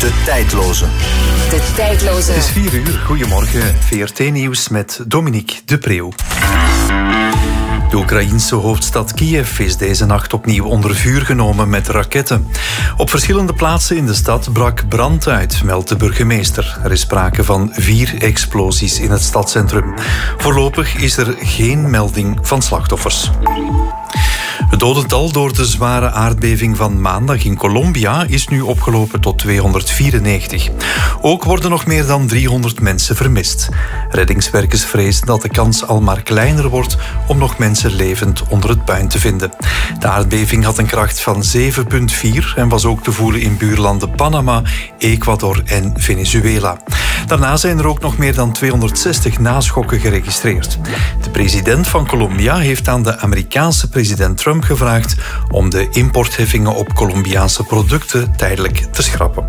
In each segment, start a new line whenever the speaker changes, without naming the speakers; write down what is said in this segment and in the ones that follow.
De tijdloze.
De tijdloze.
Het is 4 uur. Goedemorgen. VRT-nieuws met Dominique de Preeuw. De Oekraïense hoofdstad Kiev is deze nacht opnieuw onder vuur genomen met raketten. Op verschillende plaatsen in de stad brak brand uit, meldt de burgemeester. Er is sprake van 4 explosies in het stadscentrum. Voorlopig is er geen melding van slachtoffers. Het dodental door de zware aardbeving van maandag in Colombia is nu opgelopen tot 294. Ook worden nog meer dan 300 mensen vermist. Reddingswerkers vrezen dat de kans al maar kleiner wordt om nog mensen levend onder het puin te vinden. De aardbeving had een kracht van 7,4 en was ook te voelen in buurlanden Panama, Ecuador en Venezuela. Daarna zijn er ook nog meer dan 260 naschokken geregistreerd. De president van Colombia heeft aan de Amerikaanse president Trump gevraagd om de importheffingen op Colombiaanse producten tijdelijk te schrappen.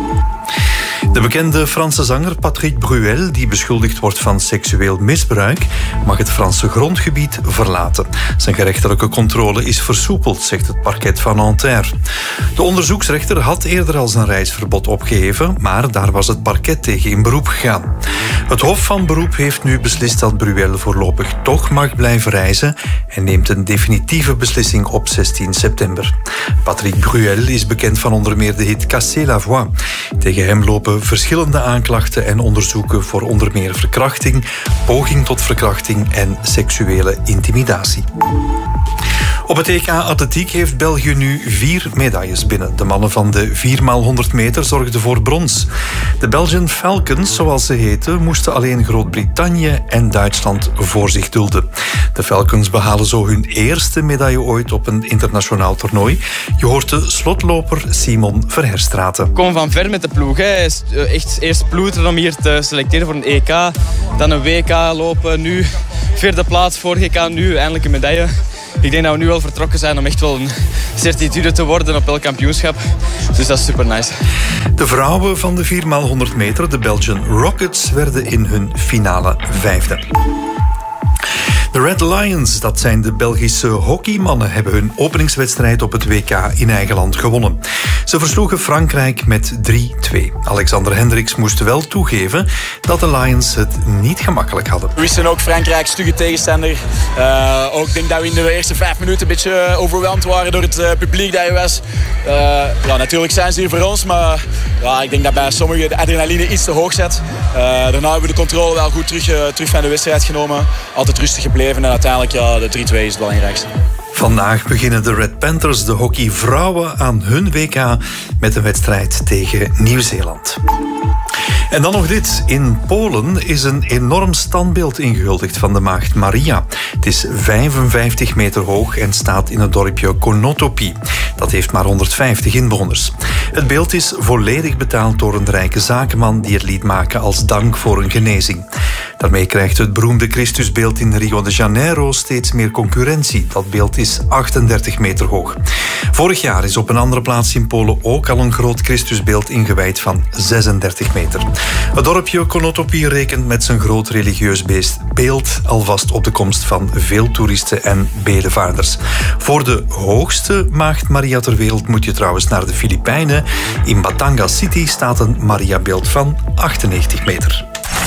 De bekende Franse zanger Patrick Bruel, die beschuldigd wordt van seksueel misbruik, mag het Franse grondgebied verlaten. Zijn gerechtelijke controle is versoepeld, zegt het parket van Nanterre. De onderzoeksrechter had eerder al zijn reisverbod opgeheven, maar daar was het parket tegen in beroep gegaan. Het Hof van Beroep heeft nu beslist dat Bruel voorlopig toch mag blijven reizen en neemt een definitieve beslissing op 16 september. Patrick Bruel is bekend van onder meer de hit Casser la Voix. Tegen hem lopen verschillende aanklachten en onderzoeken voor onder meer verkrachting, poging tot verkrachting en seksuele intimidatie. Op het EK Atletiek heeft België nu 4 medailles binnen. De mannen van de 4x100 meter zorgden voor brons. De Belgian Falcons, zoals ze heten, moesten alleen Groot-Brittannië en Duitsland voor zich dulden. De Falcons behalen zo hun eerste medaille ooit op een internationaal toernooi. Je hoort de slotloper Simon Verherstraten.
Ik kom van ver met de ploeg. Echt eerst ploeteren om hier te selecteren voor een EK. Dan een WK lopen. Nu 4e plaats, vorig EK, nu eindelijk een medaille. Ik denk dat we nu wel vertrokken zijn om echt wel een certitude te worden op elk kampioenschap. Dus dat is super nice.
De vrouwen van de 4x100 meter, de Belgian Rockets, werden in hun finale 5e. De Red Lions, dat zijn de Belgische hockeymannen, hebben hun openingswedstrijd op het WK in eigen land gewonnen. Ze versloegen Frankrijk met 3-2. Alexander Hendricks moest wel toegeven dat de Lions het niet gemakkelijk hadden.
We wisten ook Frankrijk stugge tegenstander. Ook denk dat we in de eerste 5 minuten een beetje overweldigd waren door het publiek dat er was. Natuurlijk zijn ze hier voor ons, maar ik denk dat bij sommigen de adrenaline iets te hoog zit. Daarna hebben we de controle wel goed terug van de wedstrijd genomen. Altijd rustig gebleven en uiteindelijk de 3-2 is het belangrijkste.
Vandaag beginnen de Red Panthers, de hockeyvrouwen, aan hun WK met een wedstrijd tegen Nieuw-Zeeland. En dan nog dit. In Polen is een enorm standbeeld ingehuldigd van de maagd Maria. Het is 55 meter hoog en staat in het dorpje Konotopy. Dat heeft maar 150 inwoners. Het beeld is volledig betaald door een rijke zakenman die het liet maken als dank voor een genezing. Daarmee krijgt het beroemde Christusbeeld in Rio de Janeiro steeds meer concurrentie. Dat beeld is 38 meter hoog. Vorig jaar is op een andere plaats in Polen ook al een groot Christusbeeld ingewijd van 36 meter. Het dorpje Konotopy rekent met zijn groot religieus beeld alvast op de komst van veel toeristen en bedevaarders. Voor de hoogste maagd Maria ter wereld moet je trouwens naar de Filipijnen. In Batangas City staat een Maria-beeld van 98 meter.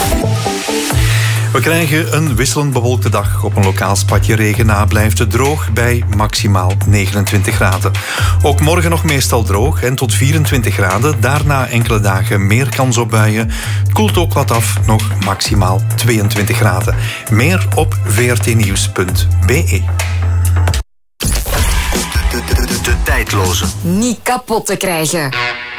We krijgen een wisselend bewolkte dag. Op een lokaal spatje regen na blijft het droog bij maximaal 29 graden. Ook morgen nog meestal droog en tot 24 graden. Daarna enkele dagen meer kans op buien. Het koelt ook wat af, nog maximaal 22 graden. Meer op vrtnieuws.be.
De tijdloze.
Niet kapot te krijgen.